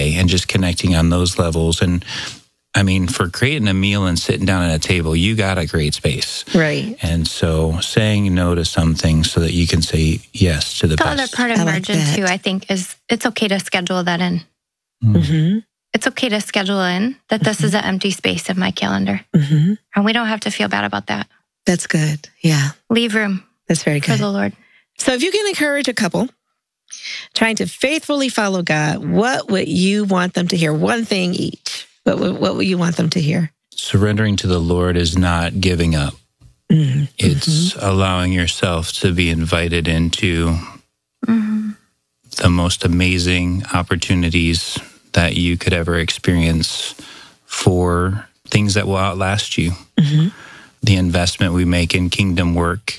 day and just connecting on those levels. And I mean, for creating a meal and sitting down at a table, you got a great space. Right. And so saying no to some things so that you can say yes to the best. The other part of margin, too, I think, is it's okay to schedule that in. Mm-hmm. It's okay to schedule in that this is an empty space in my calendar. Mm-hmm. And we don't have to feel bad about that. That's good. Yeah. Leave room. That's very good. For the Lord. So if you can encourage a couple trying to faithfully follow God, what would you want them to hear? One thing each. What would you want them to hear? Surrendering to the Lord is not giving up. Mm-hmm. It's allowing yourself to be invited into the most amazing opportunities that you could ever experience for things that will outlast you. Mm-hmm. The investment we make in kingdom work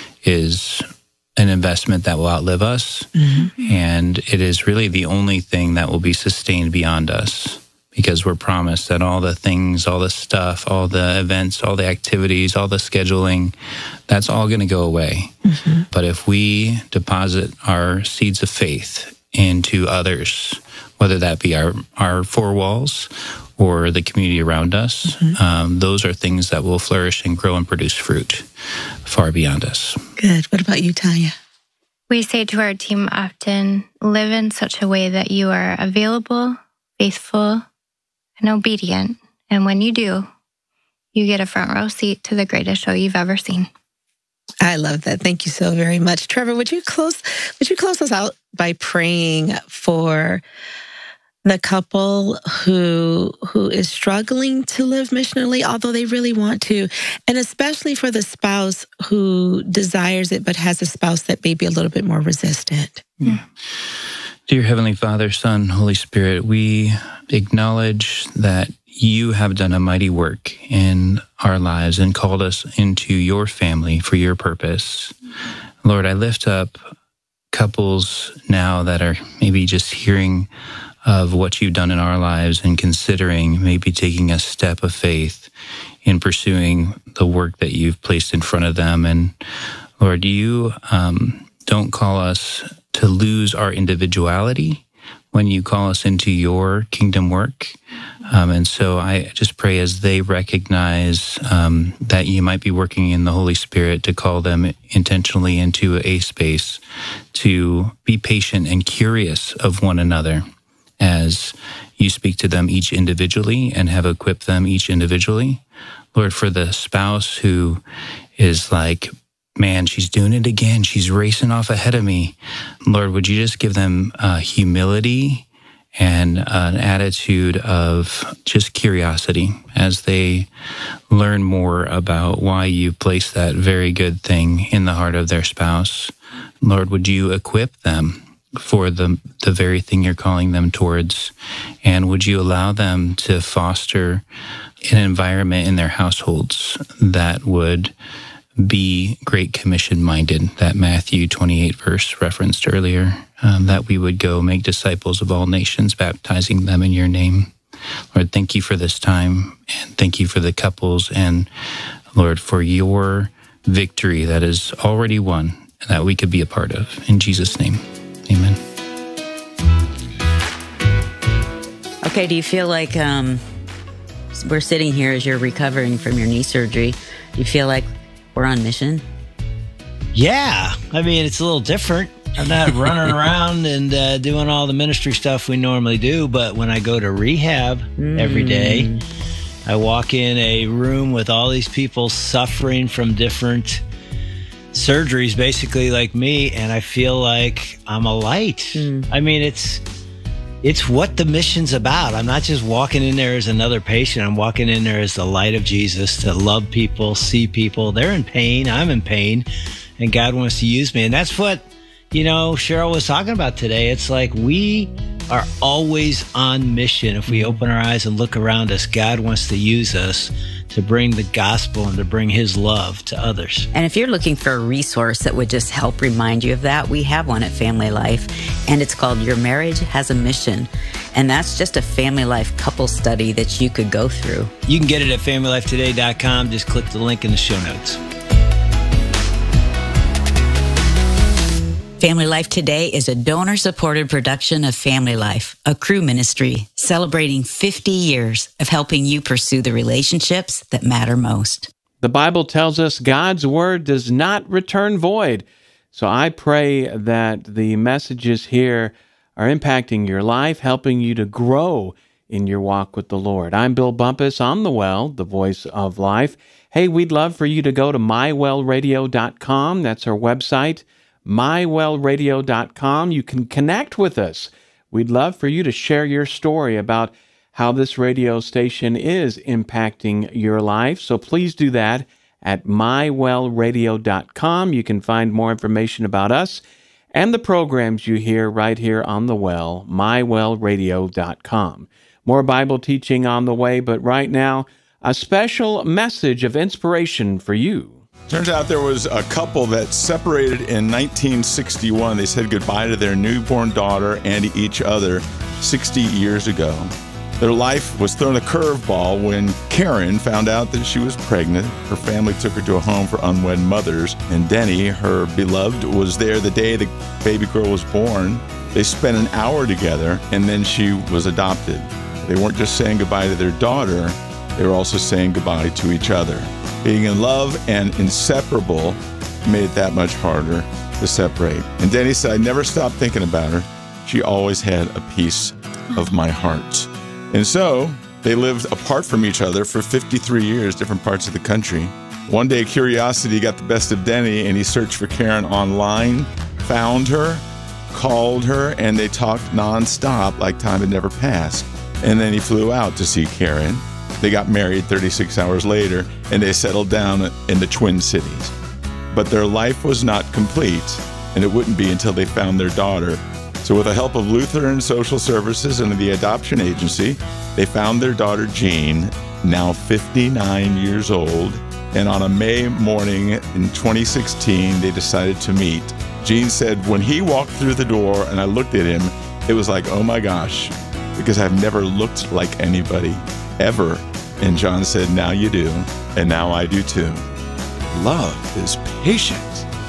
is an investment that will outlive us. Mm-hmm. And it is really the only thing that will be sustained beyond us, because we're promised that all the things, all the stuff, all the events, all the activities, all the scheduling, that's all going to go away. Mm-hmm. But if we deposit our seeds of faith into others, whether that be our four walls or the community around us, those are things that will flourish and grow and produce fruit far beyond us. Good. What about you, Tanya? We say to our team often, live in such a way that you are available, faithful, and obedient. And when you do, you get a front row seat to the greatest show you've ever seen. I love that. Thank you so very much. Trevor, would you close us out by praying for the couple who is struggling to live missionally, although they really want to, and especially for the spouse who desires it but has a spouse that may be a little bit more resistant? Yeah. Dear Heavenly Father, Son, Holy Spirit, we acknowledge that you have done a mighty work in our lives and called us into your family for your purpose. Lord, I lift up couples now that are maybe just hearing of what you've done in our lives and considering maybe taking a step of faith in pursuing the work that you've placed in front of them. And Lord, you don't call us to lose our individuality when you call us into your kingdom work. And so I just pray as they recognize that you might be working in the Holy Spirit to call them intentionally into a space to be patient and curious of one another as you speak to them each individually and have equipped them each individually. Lord, for the spouse who is like, man, she's doing it again. She's racing off ahead of me. Lord, would you just give them humility and an attitude of just curiosity as they learn more about why you placed that very good thing in the heart of their spouse. Lord, would you equip them for the very thing you're calling them towards? And would you allow them to foster an environment in their households that would be Great Commission minded, that Matthew 28 verse referenced earlier, that we would go make disciples of all nations, baptizing them in your name. Lord, thank you for this time, and thank you for the couples, and Lord, for your victory that is already won, and that we could be a part of. In Jesus' name, amen. Okay, do you feel like we're sitting here as you're recovering from your knee surgery? Do you feel like we're on mission? Yeah. I mean, it's a little different. I'm not running around and doing all the ministry stuff we normally do, but when I go to rehab every day, I walk in a room with all these people suffering from different surgeries, basically like me, and I feel like I'm a light. I mean, it's what the mission's about. I'm not just walking in there as another patient. I'm walking in there as the light of Jesus to love people, see people. They're in pain. I'm in pain. And God wants to use me. And that's what, Cheryl was talking about today. It's like we are always on mission. If we open our eyes and look around us, God wants to use us to bring the gospel and to bring his love to others. And if you're looking for a resource that would just help remind you of that, we have one at Family Life, and it's called Your Marriage Has a Mission. And that's just a family life couple study that you could go through. You can get it at familylifetoday.com. Just click the link in the show notes. Family Life Today is a donor-supported production of Family Life, a Cru ministry celebrating 50 years of helping you pursue the relationships that matter most. The Bible tells us God's word does not return void. So I pray that the messages here are impacting your life, helping you to grow in your walk with the Lord. I'm Bill Bumpus on The Well, the voice of life. Hey, we'd love for you to go to mywellradio.com. That's our website, mywellradio.com. You can connect with us. We'd love for you to share your story about how this radio station is impacting your life. So please do that at mywellradio.com. You can find more information about us and the programs you hear right here on The Well, mywellradio.com. More Bible teaching on the way, but right now, a special message of inspiration for you. Turns out there was a couple that separated in 1961. They said goodbye to their newborn daughter and each other 60 years ago. Their life was thrown a curveball when Karen found out that she was pregnant. Her family took her to a home for unwed mothers, and Denny, her beloved, was there the day the baby girl was born. They spent an hour together, and then she was adopted. They weren't just saying goodbye to their daughter, they were also saying goodbye to each other. Being in love and inseparable made it that much harder to separate. And Denny said, I never stopped thinking about her. She always had a piece of my heart. And so they lived apart from each other for 53 years, different parts of the country. One day, curiosity got the best of Denny, and he searched for Karen online, found her, called her, and they talked nonstop like time had never passed. And then he flew out to see Karen. They got married 36 hours later, and they settled down in the Twin Cities. But their life was not complete, and it wouldn't be until they found their daughter. So with the help of Lutheran Social Services and the adoption agency, they found their daughter Jean, now 59 years old. And on a May morning in 2016, they decided to meet. Jean said, when he walked through the door and I looked at him, it was like, oh my gosh, because I've never looked like anybody ever. And John said, now you do, and now I do too. Love is patient.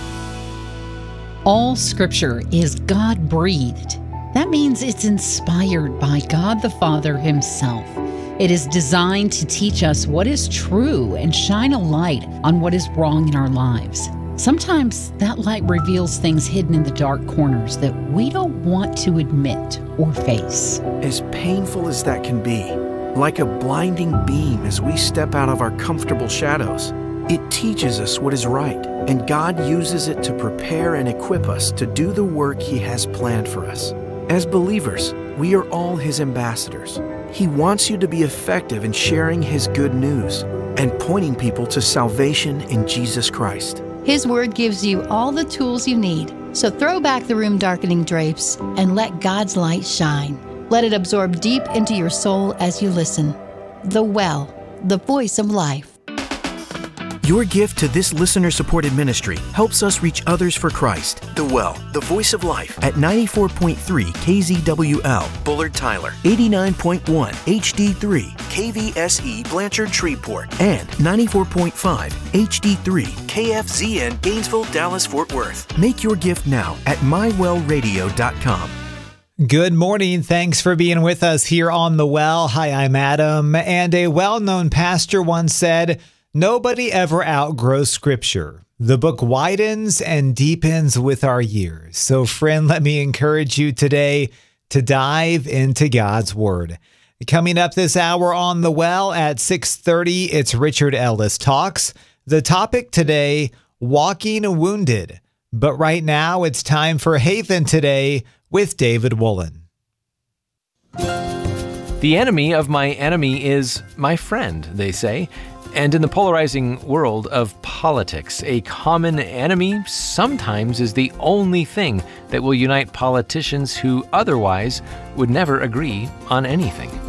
All Scripture is God-breathed. That means it's inspired by God the Father himself. It is designed to teach us what is true and shine a light on what is wrong in our lives. Sometimes that light reveals things hidden in the dark corners that we don't want to admit or face. As painful as that can be, like a blinding beam as we step out of our comfortable shadows, it teaches us what is right, and God uses it to prepare and equip us to do the work He has planned for us. As believers, we are all His ambassadors. He wants you to be effective in sharing His good news and pointing people to salvation in Jesus Christ. His Word gives you all the tools you need. So throw back the room-darkening drapes and let God's light shine. Let it absorb deep into your soul as you listen. The Well, the voice of life. Your gift to this listener-supported ministry helps us reach others for Christ. The Well, the voice of life, at 94.3 KZWL, Bullard Tyler, 89.1 HD3 KVSE Blanchard Shreveport, and 94.5 HD3 KFZN Gainesville, Dallas, Fort Worth. Make your gift now at mywellradio.com. Good morning. Thanks for being with us here on The Well. Hi, I'm Adam. And a well-known pastor once said, nobody ever outgrows Scripture. The book widens and deepens with our years. So, friend, let me encourage you today to dive into God's Word. Coming up this hour on The Well at 6:30, it's Richard Ellis Talks. The topic today, Walking Wounded. But right now, it's time for Haven Today with David Woolen. The enemy of my enemy is my friend, they say. And in the polarizing world of politics, a common enemy sometimes is the only thing that will unite politicians who otherwise would never agree on anything.